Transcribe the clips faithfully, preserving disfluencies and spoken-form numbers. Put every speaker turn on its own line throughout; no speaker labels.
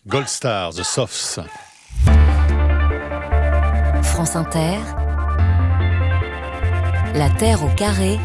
Gold Star, The Sophs.
France Inter, La Terre au carré,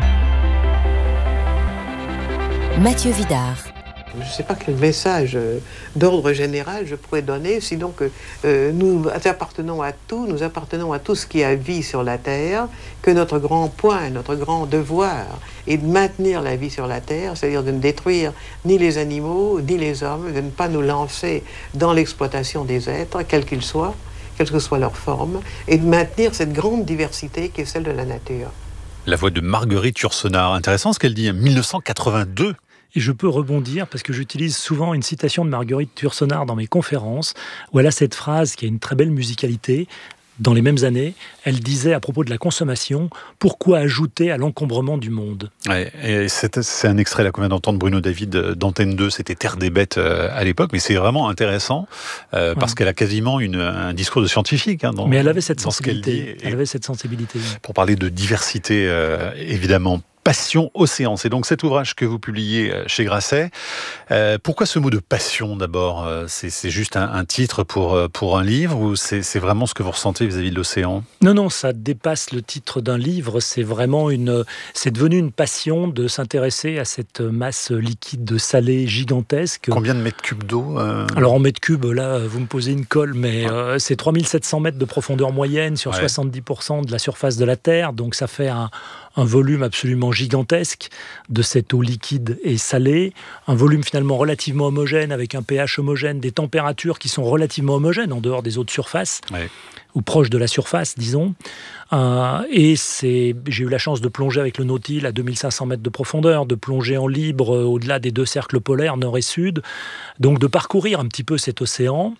Mathieu Vidard.
Je ne sais pas quel message d'ordre général je pourrais donner, sinon que euh, nous appartenons à tout, nous appartenons à tout ce qui a vie sur la Terre, que notre grand point, notre grand devoir est de maintenir la vie sur la Terre, c'est-à-dire de ne détruire ni les animaux, ni les hommes, de ne pas nous lancer dans l'exploitation des êtres, quels qu'ils soient, quelle que soit leur forme, et de maintenir cette grande diversité qui est celle de la nature.
La voix de Marguerite Yourcenar. Intéressant ce qu'elle dit, mille neuf cent quatre-vingt-deux.
Et je peux rebondir parce que j'utilise souvent une citation de Marguerite Yourcenar dans mes conférences où elle a cette phrase qui a une très belle musicalité. Dans les mêmes années, elle disait à propos de la consommation « Pourquoi ajouter à l'encombrement du monde ?»
Ouais, et c'est, c'est un extrait là qu'on vient d'entendre Bruno David d'Antenne deux, c'était Terre des Bêtes à l'époque, mais c'est vraiment intéressant euh, parce ouais. qu'elle a quasiment une, un discours de scientifique. Hein, dans,
mais elle avait cette
dans
sensibilité.
Ce qu'elle dit.
Elle avait cette sensibilité.
Pour parler de diversité, euh, évidemment. Passion Océan, c'est donc cet ouvrage que vous publiez chez Grasset. Euh, pourquoi ce mot de passion d'abord ? c'est, c'est juste un, un titre pour, pour un livre ou c'est, c'est vraiment ce que vous ressentez vis-à-vis de l'océan ?
Non, non, ça dépasse le titre d'un livre. C'est vraiment une, c'est devenu une passion de s'intéresser à cette masse liquide salée gigantesque.
Combien de mètres cubes d'eau euh...
Alors en mètres cubes, là, vous me posez une colle, mais ouais. euh, c'est trois mille sept cents mètres de profondeur moyenne sur ouais. soixante-dix pour cent de la surface de la Terre. Donc ça fait un, un volume absolument gigantesque de cette eau liquide et salée, un volume finalement relativement homogène avec un pH homogène, des températures qui sont relativement homogènes en dehors des eaux de surface, ouais. ou proches de la surface, disons. Euh, et c'est, j'ai eu la chance de plonger avec le Nautile à deux mille cinq cents mètres de profondeur, de plonger en libre euh, au-delà des deux cercles polaires, nord et sud, donc de parcourir un petit peu cet océan.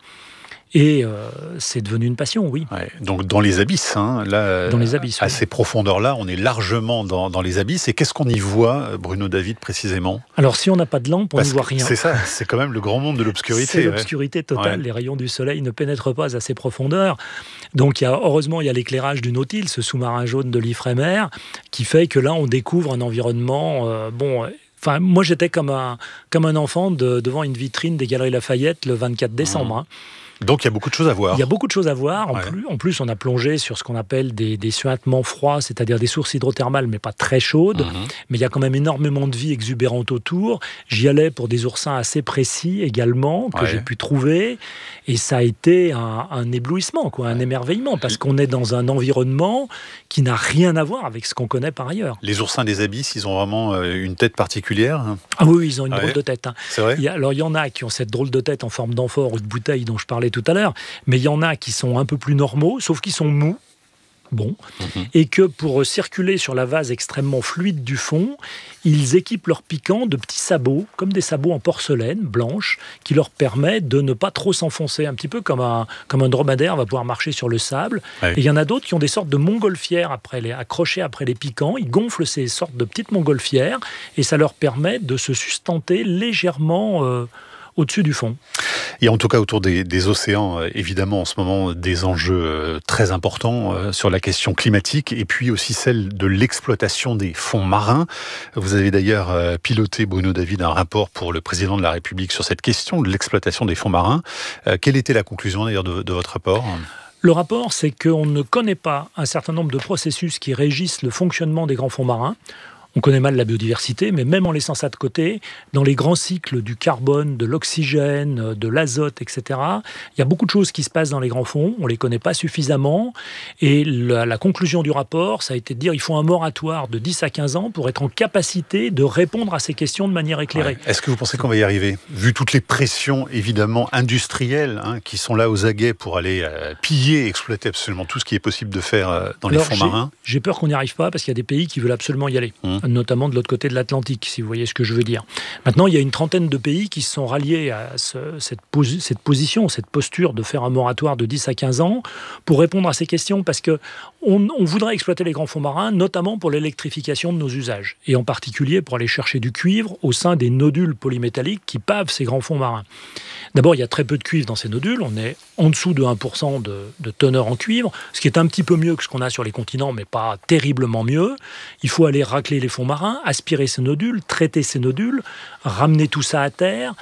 Et euh, c'est devenu une passion, oui.
Ouais, donc dans les abysses, hein, là,
dans les abysses,
à
oui.
ces profondeurs-là, on est largement dans, dans les abysses. Et qu'est-ce qu'on y voit, Bruno David, précisément ?
Alors si on n'a pas de lampe, on
Parce
ne voit rien.
C'est ça, c'est quand même le grand monde de l'obscurité.
C'est l'obscurité totale, ouais. Les rayons du soleil ne pénètrent pas à ces profondeurs. Donc il y a, heureusement, il y a l'éclairage du Nautile, ce sous-marin jaune de l'Ifremer, qui fait que là, on découvre un environnement... Euh, bon. Enfin, moi, j'étais comme un, comme un enfant de, devant une vitrine des Galeries Lafayette le vingt-quatre décembre. Mmh. Hein.
Donc il y a beaucoup de choses à voir.
Il y a beaucoup de choses à voir. En,
ouais.
plus, en plus, on a plongé sur ce qu'on appelle des, des suintements froids, c'est-à-dire des sources hydrothermales, mais pas très chaudes. Mmh. Mais il y a quand même énormément de vie exubérante autour. J'y allais pour des oursins assez précis également, que ouais. j'ai pu trouver. Et ça a été un, un éblouissement, quoi, un ouais. émerveillement, parce qu'on est dans un environnement qui n'a rien à voir avec ce qu'on connaît par ailleurs.
Les oursins des abysses, ils ont vraiment une tête particulière ?
Ah oui, ils ont une ah drôle
ouais.
de tête. Hein.
C'est vrai ?
Il y a, alors il y en a qui ont cette drôle de tête en forme d'amphore ou de bouteille dont je parlais tout à l'heure, mais il y en a qui sont un peu plus normaux, sauf qu'ils sont mous, bon, mm-hmm. et que pour circuler sur la vase extrêmement fluide du fond, ils équipent leurs piquants de petits sabots, comme des sabots en porcelaine blanche, qui leur permettent de ne pas trop s'enfoncer, un petit peu comme un, comme un dromadaire va pouvoir marcher sur le sable. Ouais. Et il y en a d'autres qui ont des sortes de montgolfières après les, accrochées après les piquants, ils gonflent ces sortes de petites montgolfières, et ça leur permet de se sustenter légèrement... Euh, au-dessus du fond.
Il y a en tout cas autour des, des océans, euh, évidemment, en ce moment, des enjeux euh, très importants euh, sur la question climatique et puis aussi celle de l'exploitation des fonds marins. Vous avez d'ailleurs euh, piloté, Bruno David, un rapport pour le président de la République sur cette question de l'exploitation des fonds marins. Euh, quelle était la conclusion d'ailleurs de, de votre rapport ?
Le rapport, c'est qu'on ne connaît pas un certain nombre de processus qui régissent le fonctionnement des grands fonds marins. On connaît mal la biodiversité, mais même en laissant ça de côté, dans les grands cycles du carbone, de l'oxygène, de l'azote, et cetera, il y a beaucoup de choses qui se passent dans les grands fonds, on ne les connaît pas suffisamment, et la, la conclusion du rapport, ça a été de dire qu'il faut un moratoire de dix à quinze ans pour être en capacité de répondre à ces questions de manière éclairée.
Ouais. Est-ce que vous pensez qu'on va y arriver ? Vu toutes les pressions, évidemment, industrielles, hein, qui sont là aux aguets pour aller euh, piller et exploiter absolument tout ce qui est possible de faire euh, dans
Alors,
les fonds
j'ai,
marins.
J'ai peur qu'on n'y arrive pas, parce qu'il y a des pays qui veulent absolument y aller. Mmh. Notamment de l'autre côté de l'Atlantique, si vous voyez ce que je veux dire. Maintenant, il y a une trentaine de pays qui se sont ralliés à ce, cette, posi- cette position, cette posture de faire un moratoire de dix à quinze ans pour répondre à ces questions, parce qu'on on voudrait exploiter les grands fonds marins, notamment pour l'électrification de nos usages, et en particulier pour aller chercher du cuivre au sein des nodules polymétalliques qui pavent ces grands fonds marins. D'abord, il y a très peu de cuivre dans ces nodules, on est en dessous de un pour cent de, de teneur en cuivre, ce qui est un petit peu mieux que ce qu'on a sur les continents, mais pas terriblement mieux. Il faut aller racler les fonds marins, aspirer ces nodules, traiter ces nodules, ramener tout ça à terre,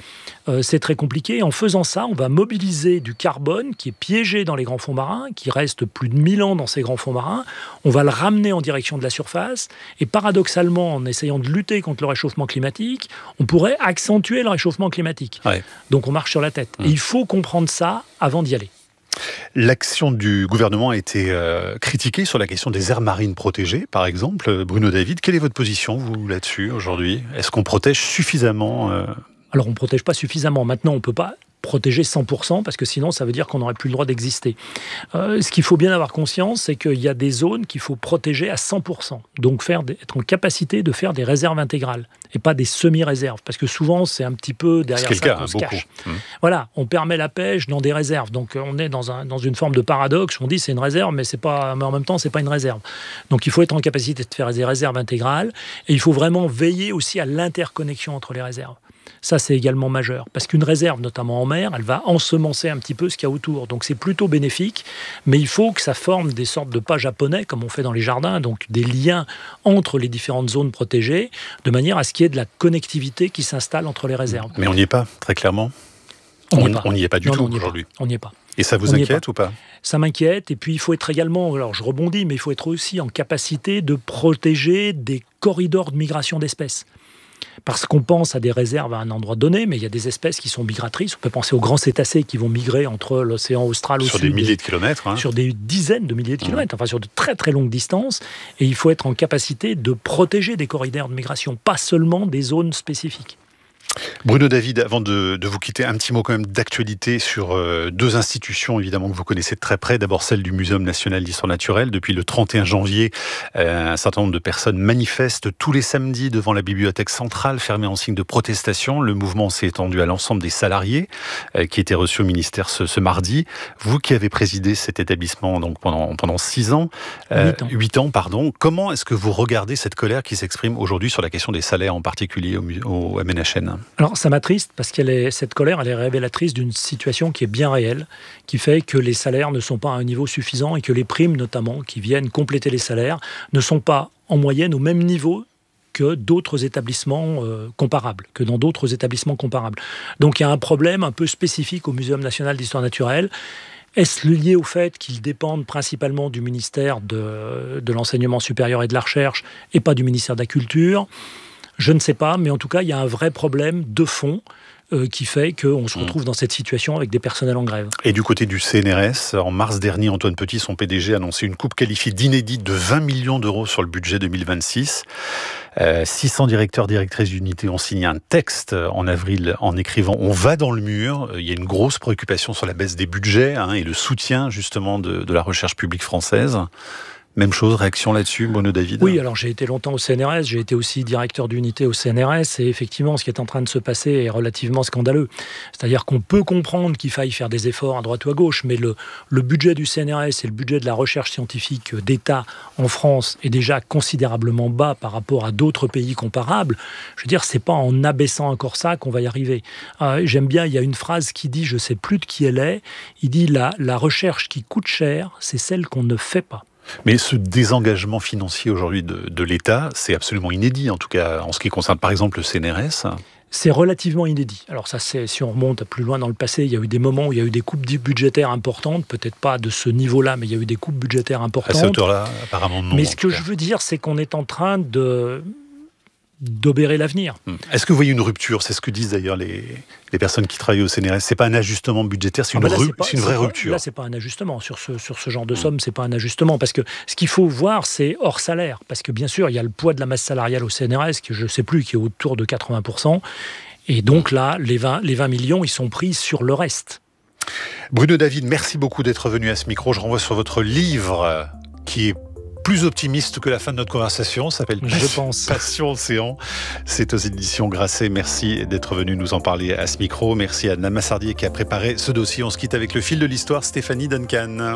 euh, c'est très compliqué. En faisant ça, on va mobiliser du carbone qui est piégé dans les grands fonds marins, qui reste plus de mille ans dans ces grands fonds marins. On va le ramener en direction de la surface. Et paradoxalement, en essayant de lutter contre le réchauffement climatique, on pourrait accentuer le réchauffement climatique. Ouais. Donc on marche sur la tête. Mmh. Et il faut comprendre ça avant d'y aller.
L'action du gouvernement a été euh, critiquée sur la question des aires marines protégées, par exemple. Bruno David, quelle est votre position, vous, là-dessus, aujourd'hui ? Est-ce qu'on protège suffisamment euh...
Alors, on ne protège pas suffisamment. Maintenant, on ne peut pas protéger cent pour cent, parce que sinon, ça veut dire qu'on n'aurait plus le droit d'exister. Euh, ce qu'il faut bien avoir conscience, c'est qu'il y a des zones qu'il faut protéger à cent pour cent. Donc, faire des, être en capacité de faire des réserves intégrales, et pas des semi-réserves, parce que souvent, c'est un petit peu derrière ça qu'on se cache. Mmh. Voilà, on permet la pêche dans des réserves. Donc, on est dans, un, dans une forme de paradoxe. On dit c'est une réserve, mais, c'est pas, mais en même temps, c'est pas une réserve. Donc, il faut être en capacité de faire des réserves intégrales, et il faut vraiment veiller aussi à l'interconnexion entre les réserves. Ça, c'est également majeur. Parce qu'une réserve, notamment en mer, elle va ensemencer un petit peu ce qu'il y a autour. Donc, c'est plutôt bénéfique. Mais il faut que ça forme des sortes de pas japonais, comme on fait dans les jardins, donc des liens entre les différentes zones protégées, de manière à ce qu'il y ait de la connectivité qui s'installe entre les réserves.
Mais on n'y est pas, très clairement. On n'y est pas du
non,
tout
non,
aujourd'hui.
On n'y est pas.
Et ça vous
on
inquiète ou pas ?
Ça m'inquiète. Et puis, il faut être également, alors je rebondis, mais il faut être aussi en capacité de protéger des corridors de migration d'espèces. Parce qu'on pense à des réserves à un endroit donné, mais il y a des espèces qui sont migratrices. On peut penser aux grands cétacés qui vont migrer entre l'océan austral au
sur
sud.
Sur des milliers de kilomètres. Hein.
Sur des dizaines de milliers de kilomètres, mmh. enfin sur de très très longues distances. Et il faut être en capacité de protéger des corridors de migration, pas seulement des zones spécifiques.
Bruno David, avant de, de vous quitter, un petit mot quand même d'actualité sur euh, deux institutions évidemment que vous connaissez de très près. D'abord celle du Muséum national d'histoire naturelle. Depuis le trente et un janvier, euh, un certain nombre de personnes manifestent tous les samedis devant la bibliothèque centrale, fermée en signe de protestation. Le mouvement s'est étendu à l'ensemble des salariés euh, qui étaient reçus au ministère ce, ce mardi. Vous qui avez présidé cet établissement donc pendant, pendant six ans, euh, huit ans. huit ans, pardon. Comment est-ce que vous regardez cette colère qui s'exprime aujourd'hui sur la question des salaires, en particulier au, au M N H N ?
Alors ça m'attriste parce que cette colère, elle est révélatrice d'une situation qui est bien réelle, qui fait que les salaires ne sont pas à un niveau suffisant et que les primes notamment, qui viennent compléter les salaires, ne sont pas en moyenne au même niveau que d'autres établissements euh, comparables, que dans d'autres établissements comparables. Donc il y a un problème un peu spécifique au Muséum national d'histoire naturelle. Est-ce lié au fait qu'ils dépendent principalement du ministère de, de l'enseignement supérieur et de la recherche et pas du ministère de la Culture ? Je ne sais pas, mais en tout cas, il y a un vrai problème de fond euh, qui fait qu'on se retrouve dans cette situation avec des personnels en grève.
Et du côté du C N R S, en mars dernier, Antoine Petit, son P D G, a annoncé une coupe qualifiée d'inédite de vingt millions d'euros sur le budget deux mille vingt-six. Euh, six cents directeurs, directrices d'unités ont signé un texte en avril en écrivant « On va dans le mur ». Il y a une grosse préoccupation sur la baisse des budgets hein, et le soutien justement de, de la recherche publique française. Même chose, réaction là-dessus, Bruno David ?
Oui, alors j'ai été longtemps au C N R S, j'ai été aussi directeur d'unité au C N R S, et effectivement, ce qui est en train de se passer est relativement scandaleux. C'est-à-dire qu'on peut comprendre qu'il faille faire des efforts à droite ou à gauche, mais le, le budget du C N R S et le budget de la recherche scientifique d'État en France est déjà considérablement bas par rapport à d'autres pays comparables. Je veux dire, c'est pas en abaissant encore ça qu'on va y arriver. Euh, j'aime bien, il y a une phrase qui dit, je sais plus de qui elle est, il dit la, la recherche qui coûte cher, c'est celle qu'on ne fait pas.
Mais ce désengagement financier aujourd'hui de, de l'État, c'est absolument inédit, en tout cas en ce qui concerne par exemple le C N R S.
C'est relativement inédit. Alors ça, c'est, si on remonte plus loin dans le passé, il y a eu des moments où il y a eu des coupes budgétaires importantes, peut-être pas de ce niveau-là, mais il y a eu des coupes budgétaires importantes.
À cette hauteur-là, apparemment non.
Mais ce que je veux dire, c'est qu'on est en train de... d'obérer l'avenir.
Est-ce que vous voyez une rupture ? C'est ce que disent d'ailleurs les, les personnes qui travaillent au C N R S. C'est pas un ajustement budgétaire, c'est une, ah ben là, ru- c'est pas, c'est une vraie
c'est
rupture.
Là, c'est pas un ajustement. Sur ce, sur ce genre de somme, c'est pas un ajustement. Parce que ce qu'il faut voir, c'est hors salaire. Parce que bien sûr, il y a le poids de la masse salariale au C N R S, que je sais plus, qui est autour de quatre-vingts pour cent. Et donc là, les vingt, les vingt millions, ils sont pris sur le reste.
Bruno David, merci beaucoup d'être venu à ce micro. Je renvoie sur votre livre qui est plus optimiste que la fin de notre conversation, ça s'appelle
Je
Passion,
pense.
Passion Océan. C'est aux éditions Grasset. Merci d'être venu nous en parler à ce micro. Merci à Anna Massardier qui a préparé ce dossier. On se quitte avec le fil de l'histoire, Stéphanie Duncan.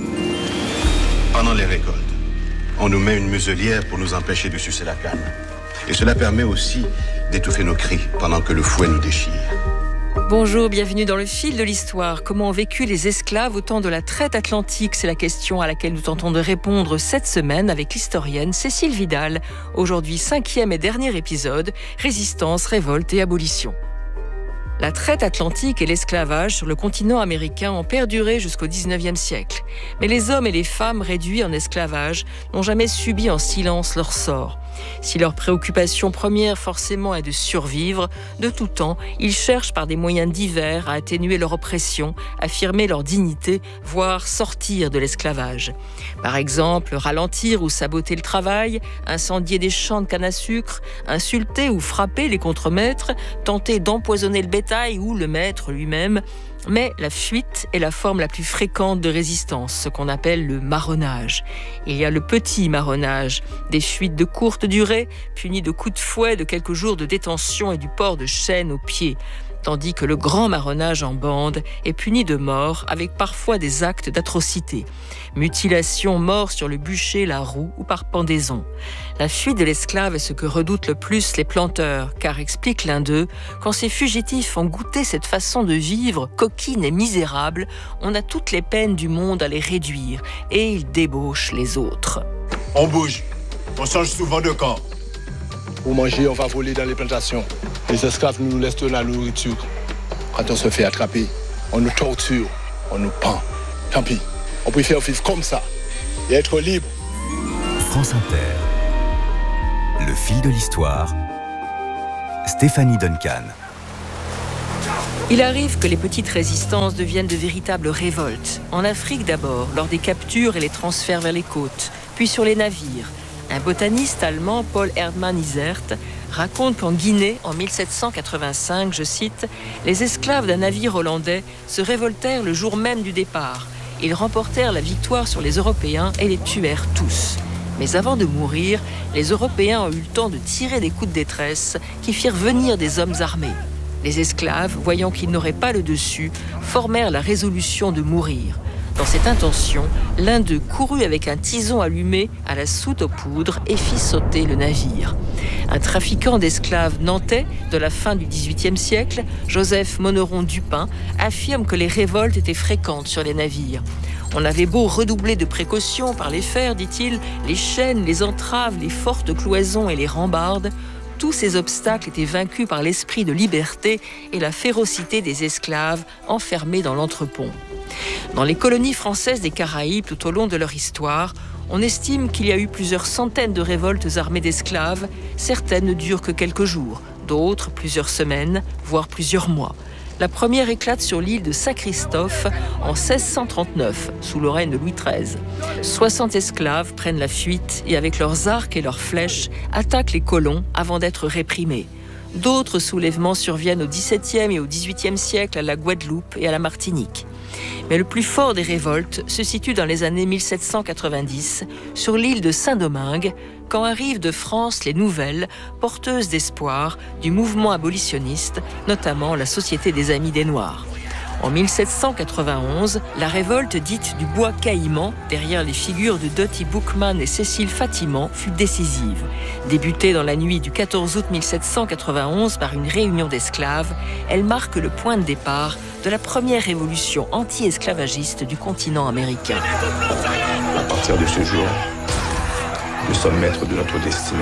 Pendant les récoltes, on nous met une muselière pour nous empêcher de sucer la canne. Et cela permet aussi d'étouffer nos cris pendant que le fouet nous déchire.
Bonjour, bienvenue dans le fil de l'histoire. Comment ont vécu les esclaves au temps de la traite atlantique ? C'est la question à laquelle nous tentons de répondre cette semaine avec l'historienne Cécile Vidal. Aujourd'hui, cinquième et dernier épisode, résistance, révolte et abolition. La traite atlantique et l'esclavage sur le continent américain ont perduré jusqu'au dix-neuvième siècle. Mais les hommes et les femmes réduits en esclavage n'ont jamais subi en silence leur sort. Si leur préoccupation première forcément est de survivre, de tout temps, ils cherchent par des moyens divers à atténuer leur oppression, affirmer leur dignité, voire sortir de l'esclavage. Par exemple, ralentir ou saboter le travail, incendier des champs de canne à sucre, insulter ou frapper les contremaîtres, tenter d'empoisonner le bétail ou le maître lui-même. Mais la fuite est la forme la plus fréquente de résistance, ce qu'on appelle le marronnage. Il y a le petit marronnage, des fuites de courte durée, punies de coups de fouet, de quelques jours de détention et du port de chaînes aux pieds. Tandis que le grand marronnage en bande est puni de mort avec parfois des actes d'atrocité. Mutilation, mort sur le bûcher, la roue ou par pendaison. La fuite de l'esclave est ce que redoutent le plus les planteurs, car, explique l'un d'eux, quand ces fugitifs ont goûté cette façon de vivre, coquine et misérable, on a toutes les peines du monde à les réduire, et ils débauchent les autres.
On bouge, on change souvent de camp.
Pour manger, on va voler dans les plantations. Les esclaves nous laissent de la nourriture. Quand on se fait attraper, on nous torture, on nous pend. Tant pis, on préfère vivre comme ça et être libre.
France Inter. Le fil de l'histoire. Stéphanie Duncan.
Il arrive que les petites résistances deviennent de véritables révoltes. En Afrique d'abord, lors des captures et les transferts vers les côtes, puis sur les navires. Un botaniste allemand, Paul Erdmann Isert, raconte qu'en Guinée, en mille sept cent quatre-vingt-cinq, je cite, « Les esclaves d'un navire hollandais se révoltèrent le jour même du départ. Ils remportèrent la victoire sur les Européens et les tuèrent tous. Mais avant de mourir, les Européens ont eu le temps de tirer des coups de détresse qui firent venir des hommes armés. Les esclaves, voyant qu'ils n'auraient pas le dessus, formèrent la résolution de mourir. Dans cette intention, l'un d'eux courut avec un tison allumé à la soute aux poudres et fit sauter le navire. Un trafiquant d'esclaves nantais de la fin du dix-huitième siècle, Joseph Monneron Dupin, affirme que les révoltes étaient fréquentes sur les navires. On avait beau redoubler de précautions par les fers, dit-il, les chaînes, les entraves, les fortes cloisons et les rambardes, tous ces obstacles étaient vaincus par l'esprit de liberté et la férocité des esclaves enfermés dans l'entrepont. Dans les colonies françaises des Caraïbes, tout au long de leur histoire, on estime qu'il y a eu plusieurs centaines de révoltes armées d'esclaves. Certaines ne durent que quelques jours, d'autres plusieurs semaines, voire plusieurs mois. La première éclate sur l'île de Saint-Christophe en seize cent trente-neuf, sous le règne de Louis treize. soixante esclaves prennent la fuite et avec leurs arcs et leurs flèches attaquent les colons avant d'être réprimés. D'autres soulèvements surviennent au dix-septième et au dix-huitième siècle à la Guadeloupe et à la Martinique. Mais le plus fort des révoltes se situe dans les années mille sept cent quatre-vingt-dix, sur l'île de Saint-Domingue, quand arrivent de France les nouvelles, porteuses d'espoir, du mouvement abolitionniste, notamment la Société des Amis des Noirs. En mille sept cent quatre-vingt-onze, la révolte dite du Bois Caïman, derrière les figures de Dottie Boukman et Cécile Fatiman, fut décisive. Débutée dans la nuit du quatorze août mille sept cent quatre-vingt-onze par une réunion d'esclaves, elle marque le point de départ de la première révolution anti-esclavagiste du continent américain.
À partir de ce jour, nous sommes maîtres de notre destinée.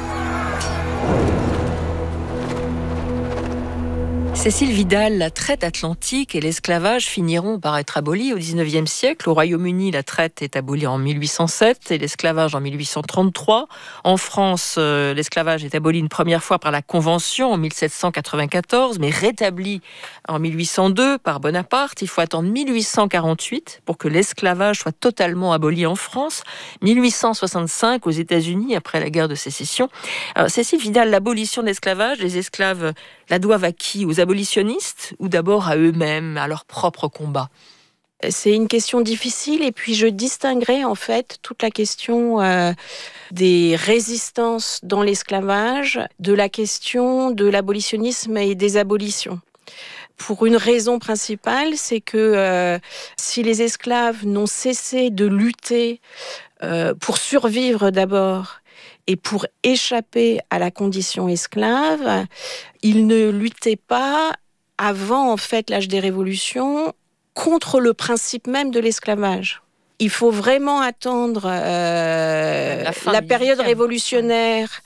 Cécile Vidal, la traite atlantique et l'esclavage finiront par être abolis au dix-neuvième siècle. Au Royaume-Uni, la traite est abolie en mille huit cent sept et l'esclavage en mille huit cent trente-trois. En France, euh, l'esclavage est aboli une première fois par la Convention en mille sept cent quatre-vingt-quatorze, mais rétabli en mille huit cent deux par Bonaparte. Il faut attendre mille huit cent quarante-huit pour que l'esclavage soit totalement aboli en France. mille huit cent soixante-cinq aux États-Unis, après la guerre de sécession. Alors, Cécile Vidal, l'abolition de l'esclavage, les esclaves la doivent à qui ? Aux abolitionnistes ou d'abord à eux-mêmes, à leur propre combat ?
C'est une question difficile et puis je distinguerai en fait toute la question euh, des résistances dans l'esclavage de la question de l'abolitionnisme et des abolitions. Pour une raison principale, c'est que euh, si les esclaves n'ont cessé de lutter euh, pour survivre d'abord et pour échapper à la condition esclave, ils ne luttaient pas avant en fait l'âge des révolutions contre le principe même de l'esclavage. Il faut vraiment attendre euh, la, la période révolutionnaire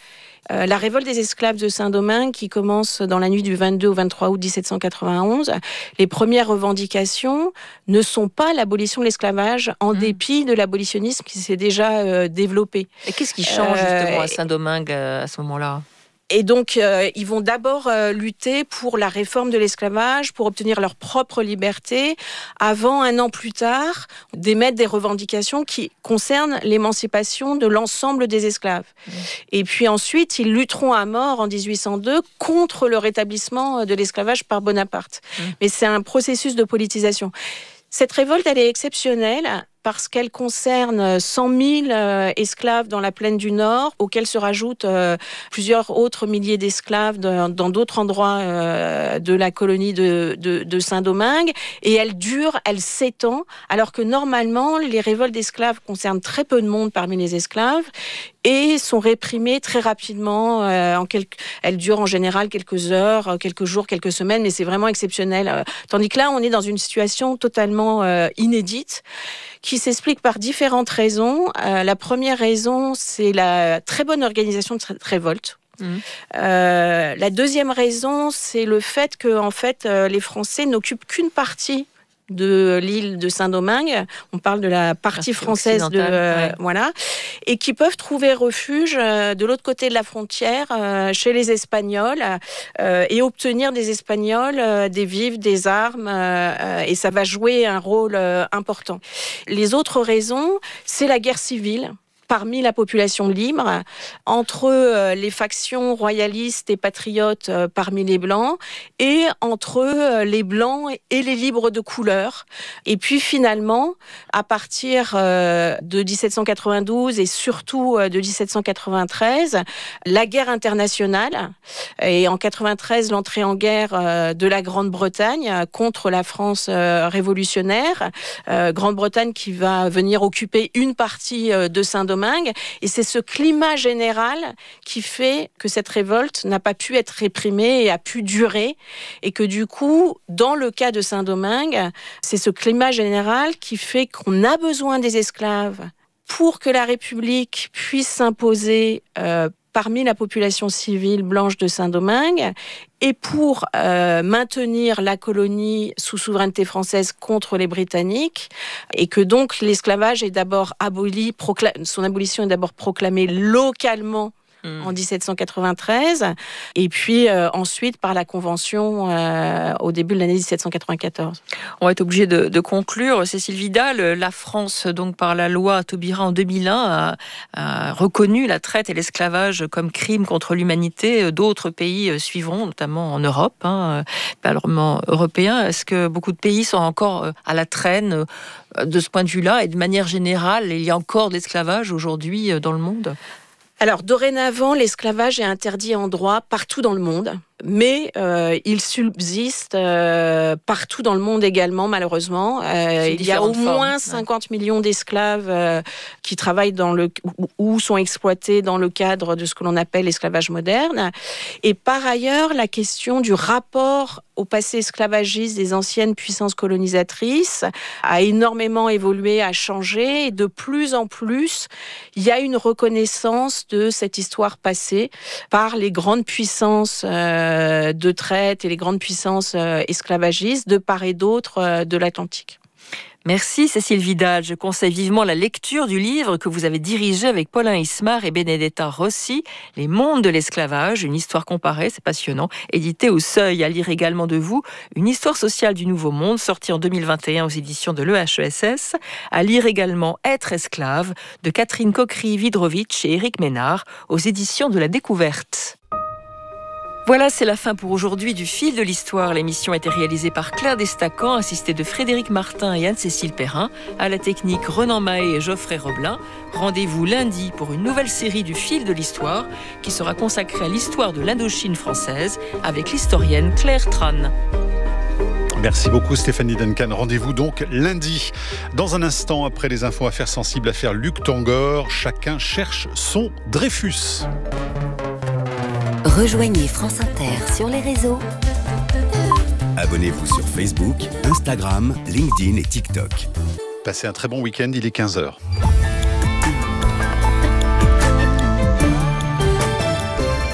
Euh, la révolte des esclaves de Saint-Domingue, qui commence dans la nuit du vingt-deux au vingt-trois août dix-sept cent quatre-vingt-onze, les premières revendications ne sont pas l'abolition de l'esclavage, en mmh. dépit de l'abolitionnisme qui s'est déjà euh, développé.
Et qu'est-ce qui change euh, justement à Saint-Domingue euh, à ce moment-là ?
Et donc, euh, ils vont d'abord euh, lutter pour la réforme de l'esclavage, pour obtenir leur propre liberté, avant, un an plus tard, d'émettre des revendications qui concernent l'émancipation de l'ensemble des esclaves. Mmh. Et puis ensuite, ils lutteront à mort en dix-huit cent deux contre le rétablissement de l'esclavage par Bonaparte. Mmh. Mais c'est un processus de politisation. Cette révolte, elle est exceptionnelle parce qu'elle concerne cent mille euh, esclaves dans la plaine du Nord, auxquels se rajoutent euh, plusieurs autres milliers d'esclaves de, dans d'autres endroits euh, de la colonie de, de, de Saint-Domingue. Et elle dure, elle s'étend, alors que normalement, les révoltes d'esclaves concernent très peu de monde parmi les esclaves et sont réprimées très rapidement. Euh, en quelques... Elles durent en général quelques heures, quelques jours, quelques semaines, mais c'est vraiment exceptionnel. Euh, tandis que là, on est dans une situation totalement euh, inédite, qui s'explique par différentes raisons. Euh, la première raison, c'est la très bonne organisation de cette révolte. Mmh. Euh, la deuxième raison, c'est le fait que en fait, euh, les Français n'occupent qu'une partie de l'île de Saint-Domingue, on parle de la partie française de euh, ouais. voilà, et qui peuvent trouver refuge euh, de l'autre côté de la frontière, euh, chez les Espagnols, euh, et obtenir des Espagnols euh, des vivres, des armes, euh, et ça va jouer un rôle euh, important. Les autres raisons, c'est la guerre civile parmi la population libre, entre euh, les factions royalistes et patriotes euh, parmi les Blancs, et entre euh, les Blancs et les libres de couleur. Et puis finalement, à partir euh, de dix-sept cent quatre-vingt-douze et surtout euh, de dix-sept cent quatre-vingt-treize, la guerre internationale, et en quatre-vingt-treize, l'entrée en guerre euh, de la Grande-Bretagne euh, contre la France euh, révolutionnaire, euh, Grande-Bretagne qui va venir occuper une partie euh, de Saint-Domingue. Et c'est ce climat général qui fait que cette révolte n'a pas pu être réprimée et a pu durer. Et que du coup, dans le cas de Saint-Domingue, c'est ce climat général qui fait qu'on a besoin des esclaves pour que la République puisse s'imposer euh, parmi la population civile blanche de Saint-Domingue, et pour euh, maintenir la colonie sous souveraineté française contre les Britanniques, et que donc l'esclavage est d'abord aboli, procla- son abolition est d'abord proclamée localement en dix-sept cent quatre-vingt-treize, et puis euh, ensuite par la Convention euh, au début de l'année dix-sept cent quatre-vingt-quatorze.
On va être obligé de, de conclure. Cécile Vidal, la France, donc par la loi Taubira en deux mille un, a, a reconnu la traite et l'esclavage comme crime contre l'humanité. D'autres pays suivront, notamment en Europe, hein, Parlement européen. Est-ce que beaucoup de pays sont encore à la traîne de ce point de vue-là, et de manière générale, il y a encore de l'esclavage aujourd'hui dans le monde ?
Alors, dorénavant, l'esclavage est interdit en droit partout dans le monde, mais euh, il subsiste euh, partout dans le monde également, malheureusement. Euh, il y a au formes. moins cinquante millions d'esclaves euh, qui travaillent dans le, ou, ou sont exploités dans le cadre de ce que l'on appelle l'esclavage moderne. Et par ailleurs, la question du rapport au passé esclavagiste des anciennes puissances colonisatrices a énormément évolué, a changé, et de plus en plus, il y a une reconnaissance de cette histoire passée par les grandes puissances euh, de traite et les grandes puissances euh, esclavagistes de part et d'autre euh, de l'Atlantique.
Merci Cécile Vidal. Je conseille vivement la lecture du livre que vous avez dirigé avec Paulin Ismar et Benedetta Rossi, Les mondes de l'esclavage, une histoire comparée, c'est passionnant, édité au Seuil. À lire également de vous, Une histoire sociale du Nouveau Monde, sorti en deux mille vingt et un aux éditions de l'E H E S S. À lire également Être esclave, de Catherine Cockry-Vidrovitch et Éric Ménard, aux éditions de La Découverte. Voilà, c'est la fin pour aujourd'hui du Fil de l'Histoire. L'émission a été réalisée par Claire Destacan, assistée de Frédéric Martin et Anne-Cécile Perrin. À la technique, Renan Mahé et Geoffrey Roblin. Rendez-vous lundi pour une nouvelle série du Fil de l'Histoire qui sera consacrée à l'histoire de l'Indochine française avec l'historienne Claire Tran.
Merci beaucoup Stéphanie Duncan. Rendez-vous donc lundi. Dans un instant, après les infos affaires sensibles, affaire Luc Tangor, chacun cherche son Dreyfus.
Rejoignez France Inter sur les réseaux.
Abonnez-vous sur Facebook, Instagram, LinkedIn et TikTok.
Passez un très bon week-end, il est quinze heures.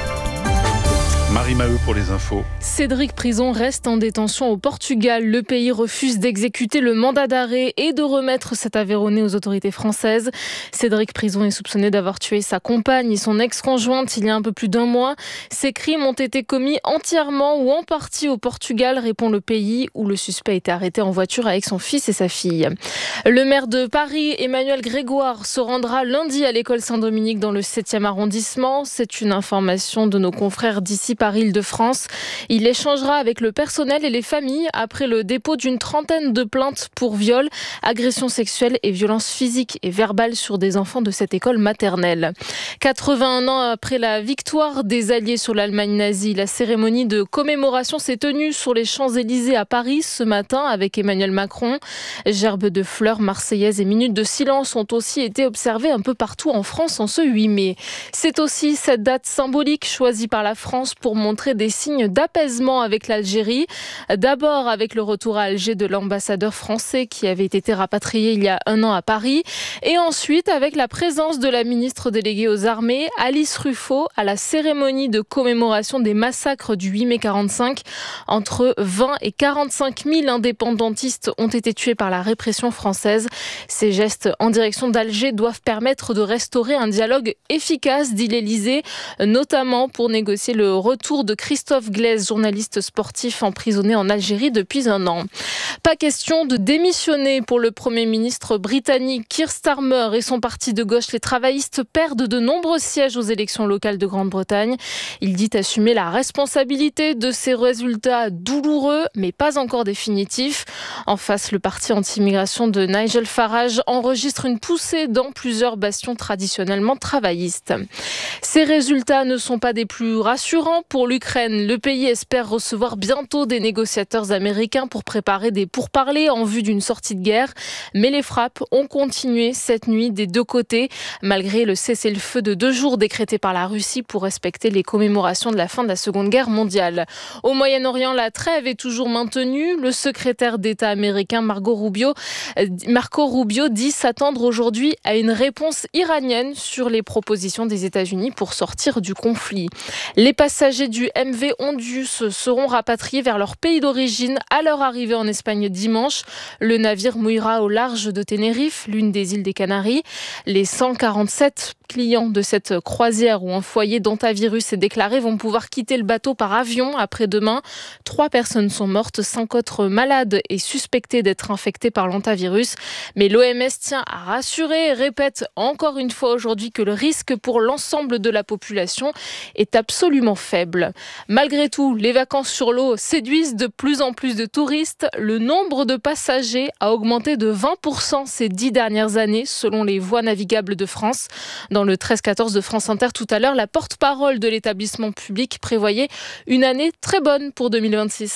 Marie Maheu pour les infos.
Cédric Prison reste en détention au Portugal. Le pays refuse d'exécuter le mandat d'arrêt et de remettre cet Aveyronais aux autorités françaises. Cédric Prison est soupçonné d'avoir tué sa compagne et son ex-conjointe il y a un peu plus d'un mois. Ces crimes ont été commis entièrement ou en partie au Portugal, répond le pays, où le suspect a été arrêté en voiture avec son fils et sa fille. Le maire de Paris, Emmanuel Grégoire, se rendra lundi à l'école Saint-Dominique dans le septième arrondissement. C'est une information de nos confrères d'ici par Île-de-France. Il échangera avec le personnel et les familles après le dépôt d'une trentaine de plaintes pour viol, agressions sexuelles et violences physiques et verbales sur des enfants de cette école maternelle. quatre-vingt-un ans après la victoire des Alliés sur l'Allemagne nazie, la cérémonie de commémoration s'est tenue sur les Champs-Élysées à Paris ce matin avec Emmanuel Macron. Gerbes de fleurs marseillaises et minutes de silence ont aussi été observées un peu partout en France en ce huit mai. C'est aussi cette date symbolique choisie par la France pour montrer des signes d'apaisement avec l'Algérie. D'abord avec le retour à Alger de l'ambassadeur français qui avait été rapatrié il y a un an à Paris. Et ensuite avec la présence de la ministre déléguée aux armées, Alice Ruffo, à la cérémonie de commémoration des massacres du huit mai quarante-cinq. Entre vingt et quarante-cinq mille indépendantistes ont été tués par la répression française. Ces gestes en direction d'Alger doivent permettre de restaurer un dialogue efficace, dit l'Élysée, notamment pour négocier le retour de Christophe Glaise, journaliste sportif emprisonné en Algérie depuis un an. Pas question de démissionner pour le Premier ministre britannique Keir Starmer et son parti de gauche. Les travaillistes perdent de nombreux sièges aux élections locales de Grande-Bretagne. Il dit assumer la responsabilité de ces résultats douloureux, mais pas encore définitifs. En face, le parti anti-immigration de Nigel Farage enregistre une poussée dans plusieurs bastions traditionnellement travaillistes. Ces résultats ne sont pas des plus rassurants pour l'Ukraine. Le pays espère recevoir bientôt des négociateurs américains pour préparer des pourparlers en vue d'une sortie de guerre. Mais les frappes ont continué cette nuit des deux côtés, malgré le cessez-le-feu de deux jours décrété par la Russie pour respecter les commémorations de la fin de la Seconde Guerre mondiale. Au Moyen-Orient, la trêve est toujours maintenue. Le secrétaire d'État américain Marco Rubio, Marco Rubio dit s'attendre aujourd'hui à une réponse iranienne sur les propositions des États-Unis pour sortir du conflit. Les passagers du M V Ondius seront rapatriés vers leur pays d'origine à leur arrivée en Espagne dimanche. Le navire mouillera au large de Tenerife, l'une des îles des Canaries. Les cent quarante-sept clients de cette croisière où un foyer d'hantavirus est déclaré vont pouvoir quitter le bateau par avion après-demain. Trois personnes sont mortes, cinq autres malades et suspectées d'être infectées par l'hantavirus. Mais l'O M S tient à rassurer et répète encore une fois aujourd'hui que le risque pour l'ensemble de la population est absolument faible. Malgré tout, les vacances sur l'eau séduisent de plus en plus de touristes. Le nombre de passagers a augmenté de vingt pour cent ces dix dernières années selon les voies navigables de France. Dans le treize quatorze de France Inter tout à l'heure, la porte-parole de l'établissement public prévoyait une année très bonne pour deux mille vingt-six.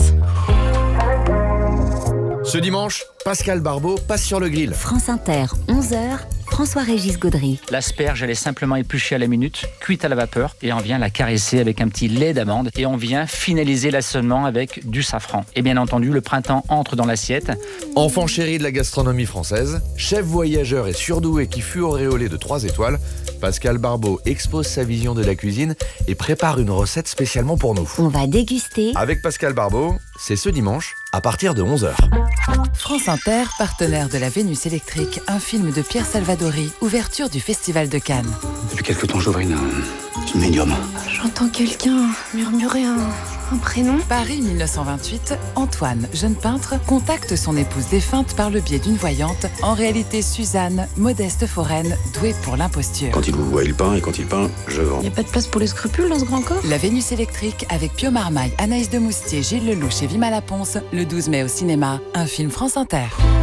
Ce dimanche, Pascal Barbeau passe sur le grill.
France Inter, onze heures, François-Régis Gaudry.
L'asperge, elle est simplement épluchée à la minute, cuite à la vapeur, et on vient la caresser avec un petit lait d'amande, et on vient finaliser l'assaisonnement avec du safran. Et bien entendu, le printemps entre dans l'assiette.
Enfant chéri de la gastronomie française, chef voyageur et surdoué qui fut auréolé de trois étoiles, Pascal Barbeau expose sa vision de la cuisine et prépare une recette spécialement pour nous.
On va déguster.
Avec Pascal Barbeau, c'est ce dimanche, à partir de onze heures.
France Inter, partenaire de la Vénus électrique, un film de Pierre Salvadori, ouverture du Festival de Cannes.
Depuis quelque temps, j'ouvre une, une médium.
J'entends quelqu'un murmurer un, un prénom.
Paris mille neuf cent vingt-huit, Antoine, jeune peintre, contacte son épouse défunte par le biais d'une voyante. En réalité, Suzanne, modeste foraine, douée pour l'imposture.
Quand il vous voit, il peint, et quand il peint, je vends.
Il n'y a pas de place pour les scrupules dans ce grand corps.
La Vénus électrique avec Pio Marmaille, Anaïs de Moustier, Gilles Lelouch et Vima Laponce, le douze mai au cinéma, un film France Inter.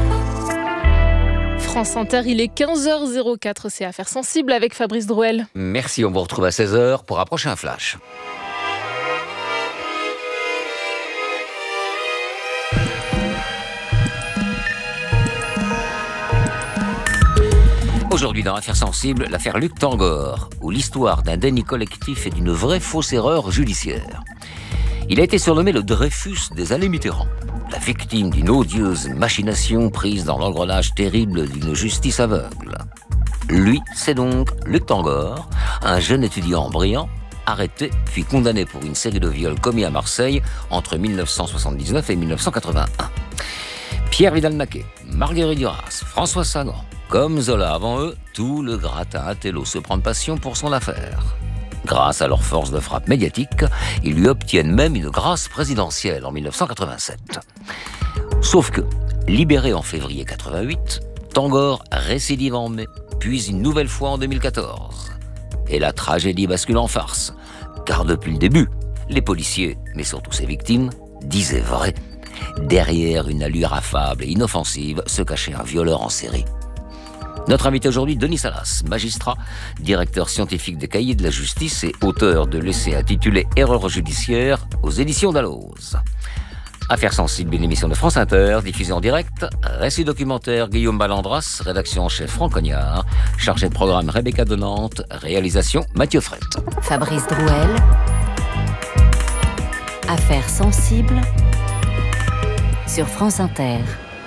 France Inter, il est quinze heures zéro quatre, c'est Affaires sensibles avec Fabrice Drouel.
Merci, on vous retrouve à seize heures pour un prochain flash. Aujourd'hui dans Affaires sensibles, l'affaire Luc Tangor, où l'histoire d'un déni collectif et d'une vraie fausse erreur judiciaire. Il a été surnommé le Dreyfus des années Mitterrand, la victime d'une odieuse machination prise dans l'engrenage terrible d'une justice aveugle. Lui, c'est donc Luc Tangor, un jeune étudiant brillant, arrêté puis condamné pour une série de viols commis à Marseille entre mille neuf cent soixante-dix-neuf et mille neuf cent quatre-vingt-un. Pierre Vidal-Naquet, Marguerite Duras, François Sagan, comme Zola avant eux, tout le gratin attello se prend de passion pour son affaire. Grâce à leur force de frappe médiatique, ils lui obtiennent même une grâce présidentielle en mille neuf cent quatre-vingt-sept. Sauf que, libéré en février quatre-vingt-huit, Tangor récidive en mai, puis une nouvelle fois en deux mille quatorze. Et la tragédie bascule en farce, car depuis le début, les policiers, mais surtout ses victimes, disaient vrai. Derrière une allure affable et inoffensive se cachait un violeur en série. Notre invité aujourd'hui, Denis Salas, magistrat, directeur scientifique des Cahiers de la Justice et auteur de l'essai intitulé « Erreurs judiciaires » aux éditions Dalloz. Affaires sensibles, une émission de France Inter, diffusée en direct, récit documentaire Guillaume Ballandras, rédaction en chef Franck Cognard, chargé de programme Rebecca Donante, réalisation Mathieu Fret.
Fabrice Drouel, Affaires sensibles sur France Inter.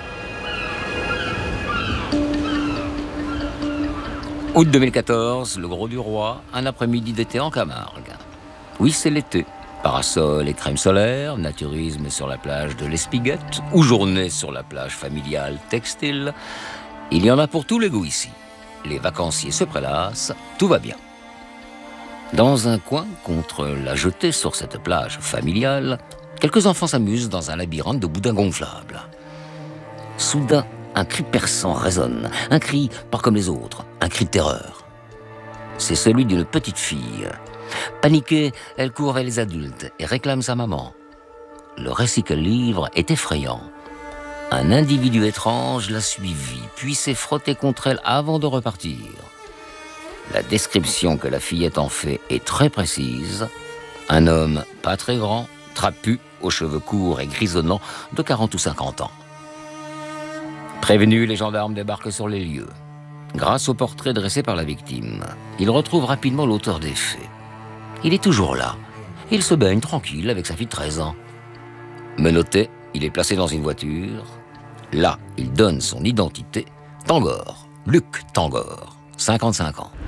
Août deux mille quatorze, le Gros du Roi, un après-midi d'été en Camargue. Oui, c'est l'été. Parasol et crème solaire, naturisme sur la plage de l'Espiguette, ou journée sur la plage familiale textile. Il y en a pour tous les goûts ici. Les vacanciers se prélassent, tout va bien. Dans un coin, contre la jetée sur cette plage familiale, quelques enfants s'amusent dans un labyrinthe de boudins gonflables. Soudain, un cri perçant résonne, un cri pas comme les autres, un cri de terreur. C'est celui d'une petite fille. Paniquée, elle court vers les adultes et réclame sa maman. Le récit qu'elle livre est effrayant. Un individu étrange l'a suivie, puis s'est frotté contre elle avant de repartir. La description que la fillette en fait est très précise. Un homme pas très grand, trapu, aux cheveux courts et grisonnants, de quarante ou cinquante ans. Prévenus, les gendarmes débarquent sur les lieux. Grâce au portrait dressé par la victime, ils retrouvent rapidement l'auteur des faits. Il est toujours là. Il se baigne tranquille avec sa fille de treize ans. Menotté, il est placé dans une voiture. Là, il donne son identité. Tangor, Luc Tangor, cinquante-cinq ans.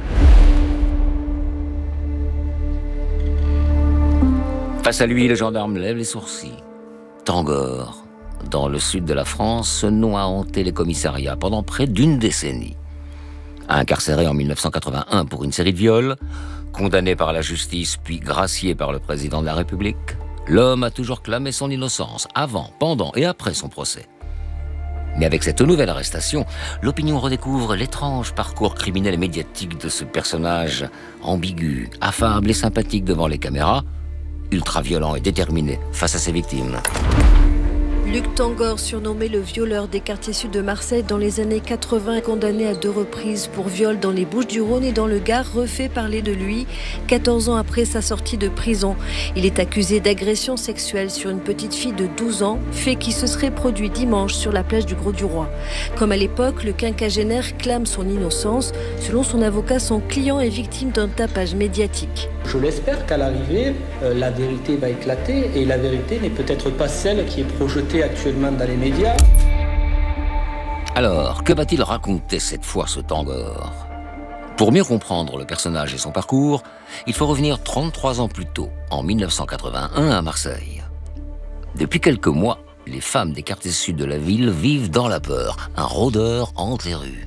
Face à lui, le gendarme lève les sourcils. Tangor, dans le sud de la France, ce nom a hanté les commissariats pendant près d'une décennie. Incarcéré en mille neuf cent quatre-vingt-un pour une série de viols, condamné par la justice puis gracié par le président de la République, l'homme a toujours clamé son innocence avant, pendant et après son procès. Mais avec cette nouvelle arrestation, l'opinion redécouvre l'étrange parcours criminel et médiatique de ce personnage ambigu, affable et sympathique devant les caméras, ultra-violent et déterminé face à ses victimes.
Luc Tangor, surnommé le violeur des quartiers sud de Marseille dans les années quatre-vingts, condamné à deux reprises pour viol dans les Bouches-du-Rhône et dans le Gard, refait parler de lui quatorze ans après sa sortie de prison. Il est accusé d'agression sexuelle sur une petite fille de douze ans, fait qui se serait produit dimanche sur la plage du Gros du Roi. Comme à l'époque, le quinquagénaire clame son innocence. Selon son avocat, son client est victime d'un tapage médiatique.
Je l'espère qu'à l'arrivée, euh, la vérité va éclater et la vérité n'est peut-être pas celle qui est projetée actuellement dans les médias.
Alors, que va-t-il raconter cette fois ce Tangor ? Pour mieux comprendre le personnage et son parcours, il faut revenir trente-trois ans plus tôt, en mille neuf cent quatre-vingt-un à Marseille. Depuis quelques mois, les femmes des quartiers sud de la ville vivent dans la peur, un rôdeur hante les rues.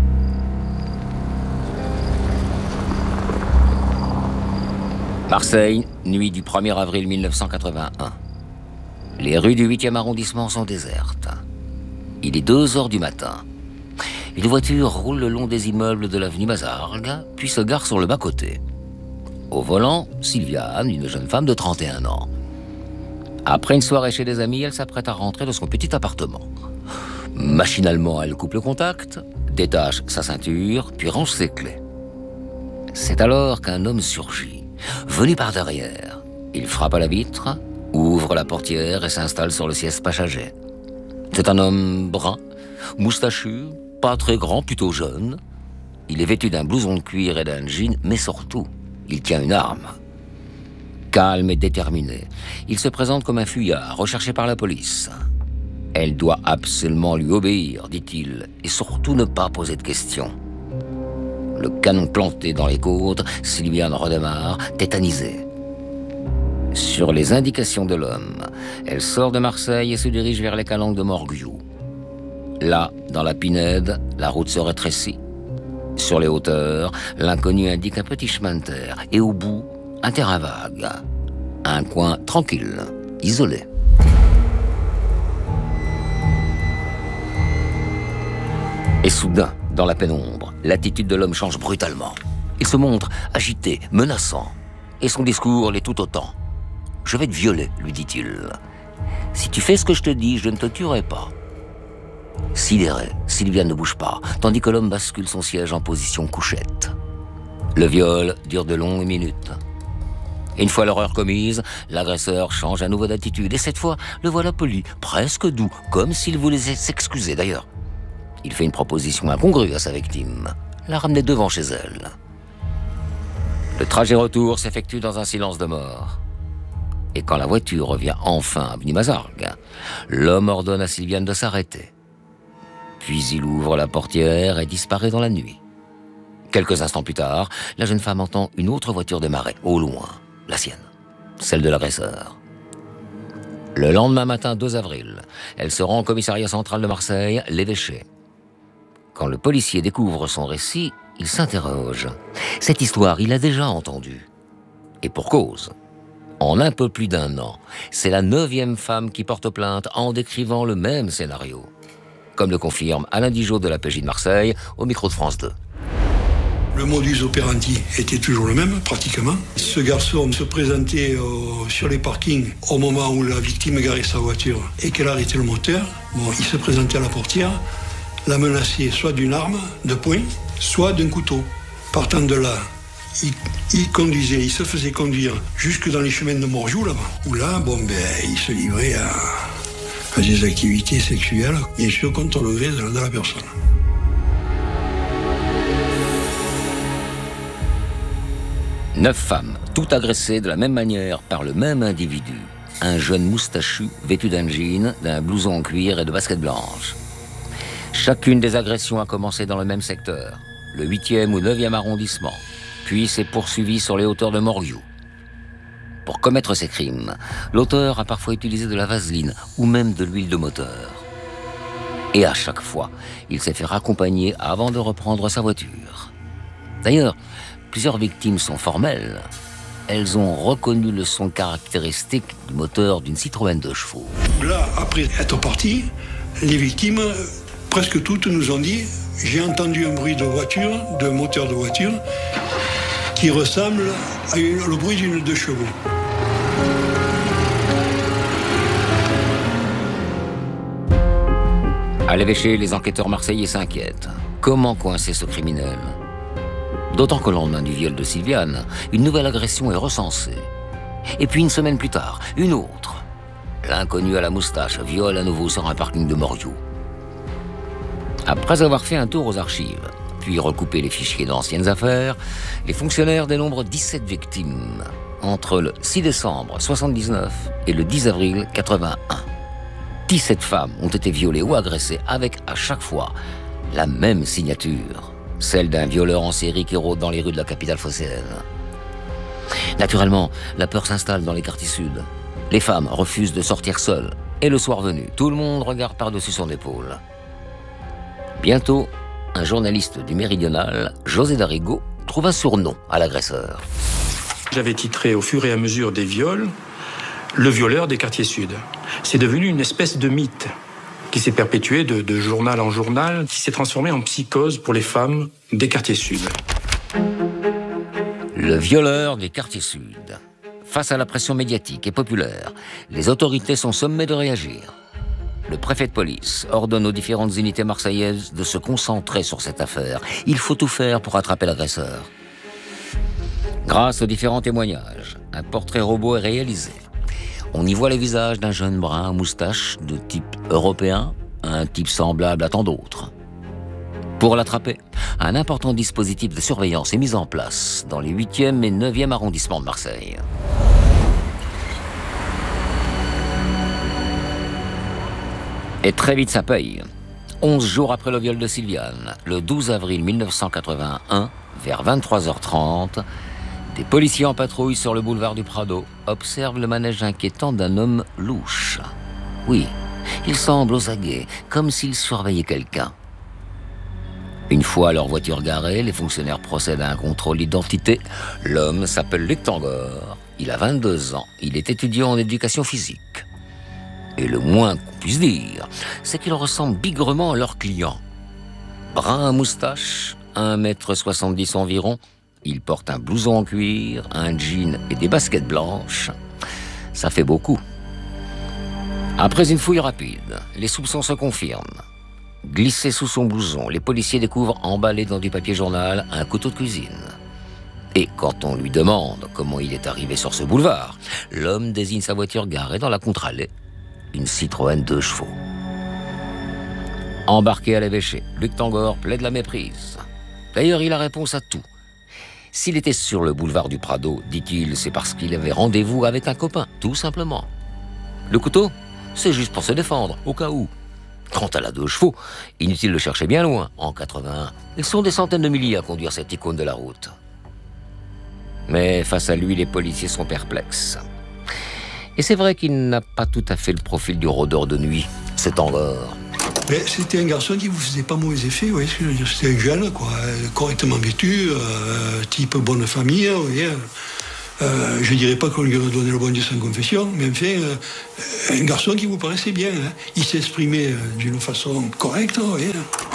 Marseille, nuit du premier avril mille neuf cent quatre-vingt-un. Les rues du huitième arrondissement sont désertes. Il est deux heures du matin. Une voiture roule le long des immeubles de l'avenue Mazargues, puis se gare sur le bas-côté. Au volant, Sylviane, une jeune femme de trente et un ans. Après une soirée chez des amis, elle s'apprête à rentrer dans son petit appartement. Machinalement, elle coupe le contact, détache sa ceinture, puis range ses clés. C'est alors qu'un homme surgit. Venu par derrière, il frappe à la vitre, ouvre la portière et s'installe sur le siège passager. C'est un homme brun, moustachu, pas très grand, plutôt jeune. Il est vêtu d'un blouson de cuir et d'un jean, mais surtout, il tient une arme. Calme et déterminé, il se présente comme un fuyard recherché par la police. Elle doit absolument lui obéir, dit-il, et surtout ne pas poser de questions. Le canon planté dans les côtes, Sylviane redémarre, tétanisée. Sur les indications de l'homme, elle sort de Marseille et se dirige vers les calanques de Morgiou. Là, dans la Pinède, la route se rétrécit. Sur les hauteurs, l'inconnu indique un petit chemin de terre et au bout, un terrain vague. Un coin tranquille, isolé. Et soudain, dans la pénombre, l'attitude de l'homme change brutalement. Il se montre agité, menaçant. Et son discours l'est tout autant. « Je vais te violer », lui dit-il. « Si tu fais ce que je te dis, je ne te tuerai pas. » Sidérée, Sylviane ne bouge pas, tandis que l'homme bascule son siège en position couchette. Le viol dure de longues minutes. Une fois l'horreur commise, l'agresseur change à nouveau d'attitude. Et cette fois, le voilà poli, presque doux, comme s'il voulait s'excuser d'ailleurs. Il fait une proposition incongrue à sa victime, la ramener devant chez elle. Le trajet retour s'effectue dans un silence de mort. Et quand la voiture revient enfin à avenue Mazargues, l'homme ordonne à Sylviane de s'arrêter. Puis il ouvre la portière et disparaît dans la nuit. Quelques instants plus tard, la jeune femme entend une autre voiture démarrer, au loin, la sienne, celle de l'agresseur. Le lendemain matin deux avril, elle se rend au commissariat central de Marseille, l'évêché. Quand le policier découvre son récit, il s'interroge. Cette histoire, il l'a déjà entendue. Et pour cause. En un peu plus d'un an, c'est la neuvième femme qui porte plainte en décrivant le même scénario. Comme le confirme Alain Dijon de la P J de Marseille, au micro de France deux.
Le modus operandi était toujours le même, pratiquement. Ce garçon se présentait euh, sur les parkings au moment où la victime garait sa voiture et qu'elle arrêtait le moteur. Bon, il se présentait à la portière, la menaçait soit d'une arme de poing, soit d'un couteau. Partant de là, il, il conduisait, il se faisait conduire jusque dans les chemins de Morgiou, là-bas. Où là, bon, ben, il se livrait à, à des activités sexuelles, bien sûr contre le gré de la, de la personne.
Neuf femmes, toutes agressées de la même manière par le même individu. Un jeune moustachu, vêtu d'un jean, d'un blouson en cuir et de baskets blanches. Chacune des agressions a commencé dans le même secteur, le huitième ou neuvième arrondissement, puis s'est poursuivie sur les hauteurs de Morgiou. Pour commettre ces crimes, l'auteur a parfois utilisé de la vaseline ou même de l'huile de moteur. Et à chaque fois, il s'est fait raccompagner avant de reprendre sa voiture. D'ailleurs, plusieurs victimes sont formelles. Elles ont reconnu le son caractéristique du moteur d'une Citroën deux chevaux.
Là, après être partis, les victimes, presque toutes nous ont dit « J'ai entendu un bruit de voiture, de moteur de voiture, qui ressemble à une, le bruit d'une deux chevaux. »
À l'évêché, les enquêteurs marseillais s'inquiètent. Comment coincer ce criminel ? D'autant qu'au lendemain du viol de Sylviane, une nouvelle agression est recensée. Et puis une semaine plus tard, une autre. L'inconnu à la moustache viole à nouveau sur un parking de Morgiou. Après avoir fait un tour aux archives, puis recoupé les fichiers d'anciennes affaires, les fonctionnaires dénombrent dix-sept victimes entre le six décembre soixante-dix-neuf et le dix avril quatre-vingt-un. dix-sept femmes ont été violées ou agressées avec, à chaque fois, la même signature. Celle d'un violeur en série qui rôde dans les rues de la capitale phocéenne. Naturellement, la peur s'installe dans les quartiers sud. Les femmes refusent de sortir seules. Et le soir venu, tout le monde regarde par-dessus son épaule. Bientôt, un journaliste du Méridional, José Darigo, trouve un surnom à l'agresseur.
J'avais titré au fur et à mesure des viols, le violeur des quartiers sud. C'est devenu une espèce de mythe qui s'est perpétué de, de journal en journal, qui s'est transformé en psychose pour les femmes des quartiers sud.
Le violeur des quartiers sud. Face à la pression médiatique et populaire, les autorités sont sommées de réagir. Le préfet de police ordonne aux différentes unités marseillaises de se concentrer sur cette affaire. Il faut tout faire pour attraper l'agresseur. Grâce aux différents témoignages, un portrait robot est réalisé. On y voit le visage d'un jeune brun à moustache de type européen, un type semblable à tant d'autres. Pour l'attraper, un important dispositif de surveillance est mis en place dans les huitième et neuvième arrondissements de Marseille. Et très vite ça paye. Onze jours après le viol de Sylviane, le douze avril mille neuf cent quatre-vingt-un, vers vingt-trois heures trente, des policiers en patrouille sur le boulevard du Prado observent le manège inquiétant d'un homme louche. Oui, il semble aux aguets, comme s'il surveillait quelqu'un. Une fois leur voiture garée, les fonctionnaires procèdent à un contrôle d'identité. L'homme s'appelle Luc Tangor. Il a vingt-deux ans. Il est étudiant en éducation physique. Et le moins qu'on puisse dire, c'est qu'il ressemble bigrement à leur client. Brun à moustache, un mètre soixante-dix environ. Il porte un blouson en cuir, un jean et des baskets blanches. Ça fait beaucoup. Après une fouille rapide, les soupçons se confirment. Glissé sous son blouson, les policiers découvrent emballé dans du papier journal un couteau de cuisine. Et quand on lui demande comment il est arrivé sur ce boulevard, l'homme désigne sa voiture garée dans la contre-allée, une Citroën deux chevaux. Embarqué à l'évêché, Luc Tangor plaide la méprise. D'ailleurs, il a réponse à tout. S'il était sur le boulevard du Prado, dit-il, c'est parce qu'il avait rendez-vous avec un copain, tout simplement. Le couteau, c'est juste pour se défendre, au cas où. Quant à la deux chevaux, inutile de chercher bien loin. En quatre-vingt-un, ils sont des centaines de milliers à conduire cette icône de la route. Mais face à lui, les policiers sont perplexes. Et c'est vrai qu'il n'a pas tout à fait le profil du rôdeur de nuit, c'est Tangor.
Mais c'était un garçon qui vous faisait pas mauvais effet, vous voyez ce que je veux dire. C'était un jeune, quoi, correctement vêtu, euh, type bonne famille, vous voyez. Euh, je dirais pas qu'on lui a donné le bon Dieu sans confession, mais enfin, euh, un garçon qui vous paraissait bien. Hein. Il s'exprimait d'une façon correcte, vous voyez.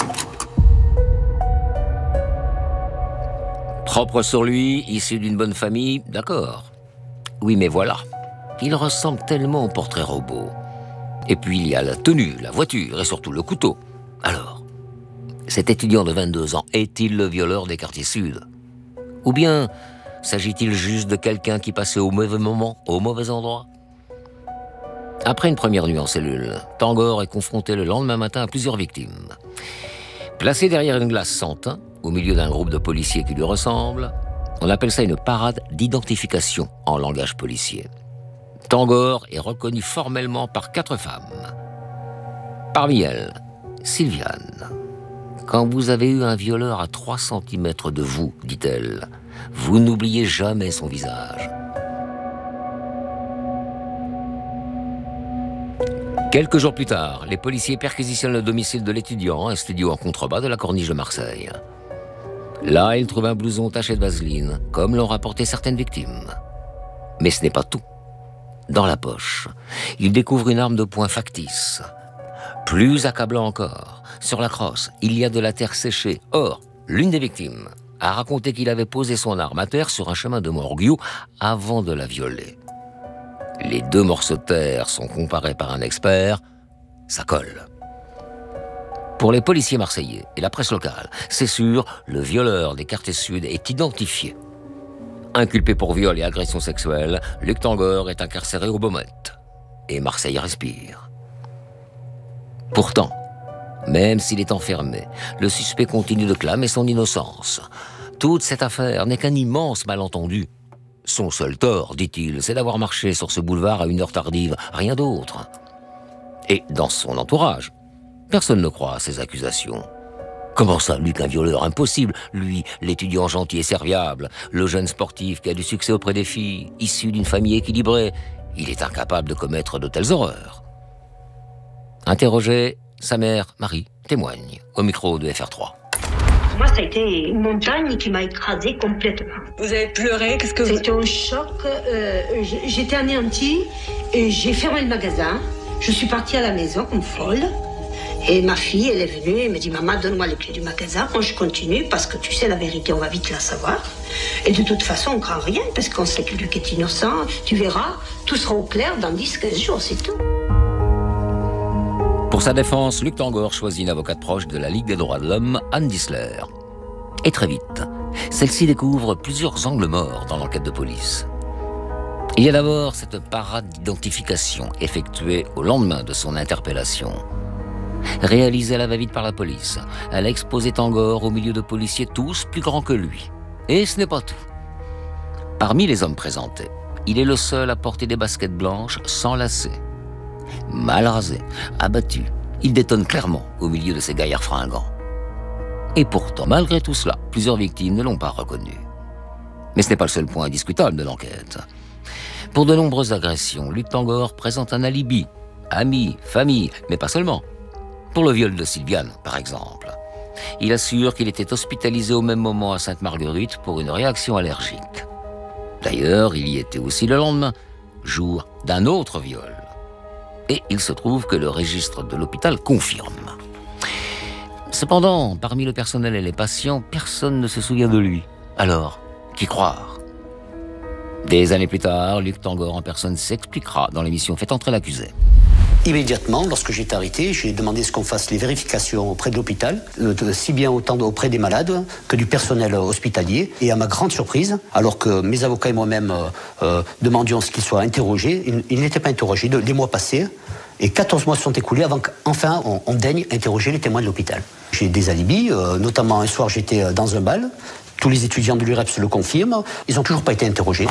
Propre sur lui, issu d'une bonne famille, d'accord. Oui, mais voilà. Il ressemble tellement au portrait robot. Et puis il y a la tenue, la voiture et surtout le couteau. Alors, cet étudiant de vingt-deux ans est-il le violeur des quartiers sud? Ou bien s'agit-il juste de quelqu'un qui passait au mauvais moment, au mauvais endroit? Après une première nuit en cellule, Tangor est confronté le lendemain matin à plusieurs victimes. Placé derrière une glace sans teint, au milieu d'un groupe de policiers qui lui ressemblent, on appelle ça une parade d'identification en langage policier. Tangor est reconnu formellement par quatre femmes. Parmi elles, Sylviane. Quand vous avez eu un violeur à trois centimètres de vous, dit-elle, vous n'oubliez jamais son visage. Quelques jours plus tard, les policiers perquisitionnent le domicile de l'étudiant, un studio en contrebas de la corniche de Marseille. Là, ils trouvent un blouson taché de vaseline, comme l'ont rapporté certaines victimes. Mais ce n'est pas tout. Dans la poche, ils découvrent une arme de poing factice. Plus accablant encore, sur la crosse, il y a de la terre séchée. Or, l'une des victimes a raconté qu'il avait posé son arme à terre sur un chemin de Morguiou avant de la violer. Les deux morceaux de terre sont comparés par un expert, ça colle. Pour les policiers marseillais et la presse locale, c'est sûr, le violeur des quartiers sud est identifié. Inculpé pour viol et agression sexuelle, Luc Tangor est incarcéré au Baumette. Et Marseille respire. Pourtant, même s'il est enfermé, le suspect continue de clamer son innocence. Toute cette affaire n'est qu'un immense malentendu. Son seul tort, dit-il, c'est d'avoir marché sur ce boulevard à une heure tardive, rien d'autre. Et dans son entourage, personne ne croit à ces accusations. Comment ça, Luc, un violeur? Impossible. Lui, l'étudiant gentil et serviable, le jeune sportif qui a du succès auprès des filles, issu d'une famille équilibrée, il est incapable de commettre de telles horreurs. Interrogé, sa mère, Marie, témoigne au micro de F R trois.
Moi, ça a été une montagne qui m'a écrasée complètement.
Vous avez pleuré? Qu'est-ce que vous...
C'était un choc. Euh, j'étais anéantie et j'ai fermé le magasin. Je suis partie à la maison comme folle. Et ma fille, elle est venue et me dit « Maman, donne-moi les clés du magasin. » Moi, je continue parce que tu sais, la vérité, on va vite la savoir. Et de toute façon, on ne craint rien parce qu'on sait que Luc est innocent. Tu verras, tout sera au clair dans dix à quinze jours, c'est tout.
Pour sa défense, Luc Tangor choisit une avocate proche de la Ligue des droits de l'homme, Anne Dissler. Et très vite, celle-ci découvre plusieurs angles morts dans l'enquête de police. Il y a d'abord cette parade d'identification effectuée au lendemain de son interpellation. Réalisée à la va-vite par la police, elle a exposé Tangor au milieu de policiers tous plus grands que lui. Et ce n'est pas tout. Parmi les hommes présentés, il est le seul à porter des baskets blanches sans lacets. Mal rasé, abattu, Il détonne clairement au milieu de ces gaillards fringants. Et pourtant, malgré tout cela, plusieurs victimes ne l'ont pas reconnu. Mais ce n'est pas le seul point indiscutable de l'enquête. Pour de nombreuses agressions, Luc Tangor présente un alibi. Amis, famille, mais pas seulement. Pour le viol de Sylviane, par exemple. Il assure qu'il était hospitalisé au même moment à Sainte-Marguerite pour une réaction allergique. D'ailleurs, il y était aussi le lendemain, jour d'un autre viol. Et il se trouve que le registre de l'hôpital confirme. Cependant, parmi le personnel et les patients, personne ne se souvient de lui. Alors, qui croire ? Des années plus tard, Luc Tangor en personne s'expliquera dans l'émission Faites entrer l'accusé.
Immédiatement, lorsque j'ai été arrêté, j'ai demandé ce qu'on fasse les vérifications auprès de l'hôpital, euh, si bien autant auprès des malades que du personnel hospitalier. Et à ma grande surprise, alors que mes avocats et moi-même euh, euh, demandions ce qu'il soit interrogé, il, il n'était pas interrogé. De, les mois passés, et quatorze mois se sont écoulés avant qu'enfin on, on daigne interroger les témoins de l'hôpital. J'ai des alibis, euh, notamment un soir j'étais dans un bal, tous les étudiants de l'U R E P S le confirment, ils n'ont toujours pas été interrogés.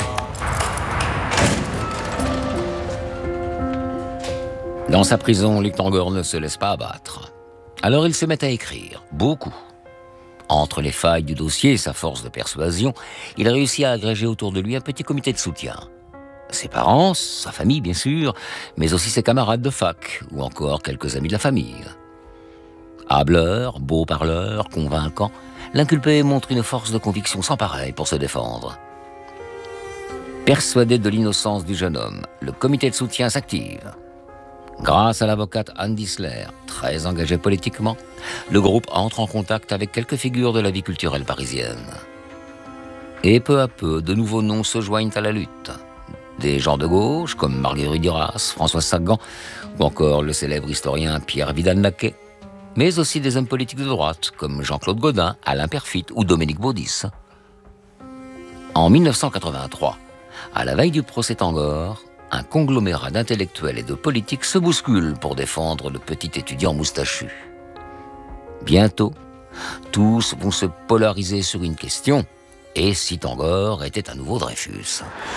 Dans sa prison, Luc Tangor ne se laisse pas abattre. Alors il se met à écrire, beaucoup. Entre les failles du dossier et sa force de persuasion, il réussit à agréger autour de lui un petit comité de soutien. Ses parents, sa famille bien sûr, mais aussi ses camarades de fac, ou encore quelques amis de la famille. Hableur, beau parleur, convaincant, l'inculpé montre une force de conviction sans pareil pour se défendre. Persuadé de l'innocence du jeune homme, le comité de soutien s'active. Grâce à l'avocate Anne Disler, très engagée politiquement, le groupe entre en contact avec quelques figures de la vie culturelle parisienne. Et peu à peu, de nouveaux noms se joignent à la lutte. Des gens de gauche, comme Marguerite Duras, François Sagan, ou encore le célèbre historien Pierre Vidal-Naquet, mais aussi des hommes politiques de droite, comme Jean-Claude Gaudin, Alain Peyrefitte ou Dominique Baudis. En mille neuf cent quatre-vingt-trois, à la veille du procès Tangor, un conglomérat d'intellectuels et de politiques se bouscule pour défendre le petit étudiant moustachu. Bientôt, tous vont se polariser sur une question, et si Tangor était à nouveau Dreyfus ?